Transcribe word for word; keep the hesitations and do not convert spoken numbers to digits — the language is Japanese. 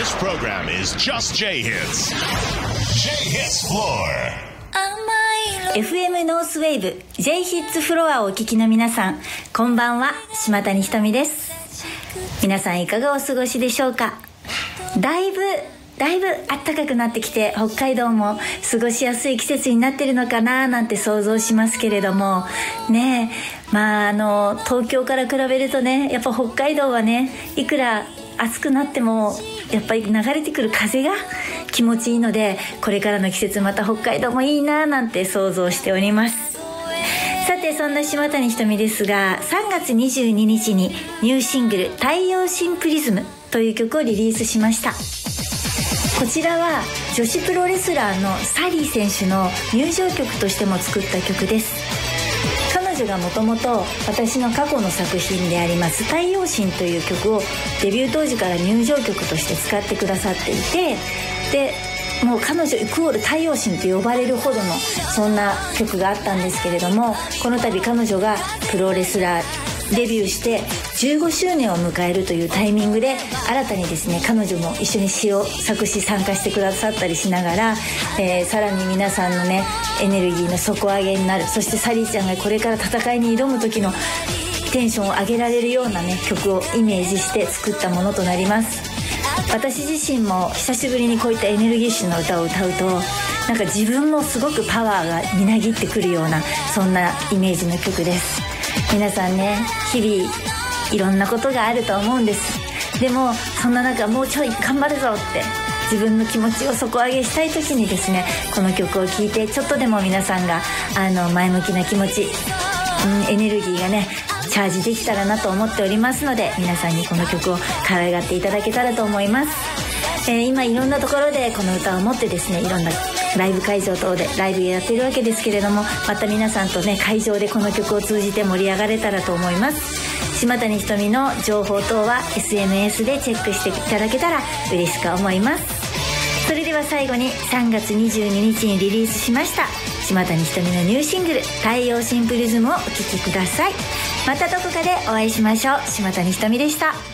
This program is just J-Hits. J-Hits Floor. エフエム ノースウェーブ J ヒッツフロアをお聞きの皆さん、こんばんは。島谷ひとみです。皆さんいかがお過ごしでしょうか。だいぶだいぶ暖かくなってきて、北海道も過ごしやすい季節になってるのかななんて想像しますけれどもね。えまああの東京から比べるとね、やっぱ北海道はね、いくら暑くなってもやっぱり流れてくる風が気持ちいいので、これからの季節また北海道もいいななんて想像しております。さて、そんな島谷ひとみですが、さんがつにじゅうににちにニューシングル太陽シンプリズムという曲をリリースしました。こちらは女子プロレスラーのサリー選手の入場曲としても作った曲です。彼女がもともと私の過去の作品であります太陽神という曲をデビュー当時から入場曲として使ってくださっていて、でもう彼女イコール太陽神と呼ばれるほどのそんな曲があったんですけれども、この度彼女がプロレスラーデビューしてじゅうごしゅうねんを迎えるというタイミングで、新たにですね、彼女も一緒に詩を作詞参加してくださったりしながら、えー、さらに皆さんのねエネルギーの底上げになる、そしてサリーちゃんがこれから戦いに挑む時のテンションを上げられるようなね曲をイメージして作ったものとなります。私自身も久しぶりにこういったエネルギッシュな歌を歌うと、なんか自分もすごくパワーがみなぎってくるような、そんなイメージの曲です。皆さんね、日々いろんなことがあると思うんです。でもそんな中、もうちょい頑張るぞって自分の気持ちを底上げしたい時にですね、この曲を聴いてちょっとでも皆さんがあの前向きな気持ち、うん、エネルギーがねチャージできたらなと思っておりますので、皆さんにこの曲を可愛がっていただけたらと思います。えー、今いろんなところでこの歌を持ってですね、いろんなライブ会場等でライブやってるわけですけれども、また皆さんとね会場でこの曲を通じて盛り上がれたらと思います。島谷ひとみの情報等は エスエヌエス でチェックしていただけたら嬉しく思います。それでは最後にさんがつにじゅうににちにリリースしました島谷ひとみのニューシングル太陽シンプリズムをお聴きください。またどこかでお会いしましょう。島谷ひとみでした。